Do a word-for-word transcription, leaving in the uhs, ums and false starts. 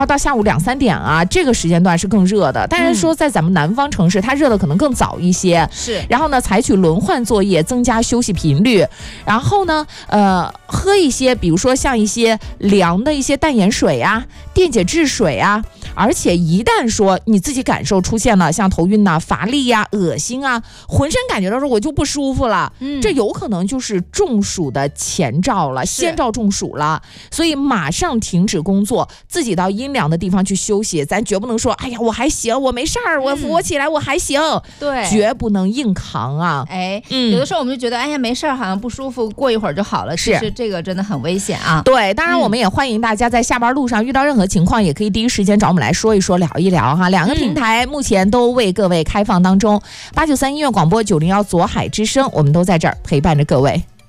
到下午两三点啊，这个时间段是更热的。但是说在咱们南方城市，它热的可能更早一些。 是， 然后呢，采取轮换作业，增加休息频率。然后呢，呃，喝一些，比如说像一些凉的一些淡盐水啊、电解质水啊。而且一旦说你自己感受出现了像头晕呐、啊、乏力呀、啊、恶心啊，浑身感觉到说我就不舒服了，嗯，这有可能就是中暑的前兆了，先兆中暑了。所以马上停止工作，自己到阴凉的地方去休息。咱绝不能说，哎呀，我还行，我没事儿，我扶我起来，我还行。 对， 绝不能硬扛啊！ 哎，嗯，有的时候我们就觉得，哎呀，没事儿，好像不舒服，过一会儿就好了。其实这个真的很危险啊。 对，当然我们也欢迎大家在下班路上遇到任何情况，也可以第一时间找我们来说一说、聊一聊哈。两个平台目前都为各位开放当中，八九三音乐广播、九零幺左海之声，我们都在这儿陪伴着各位。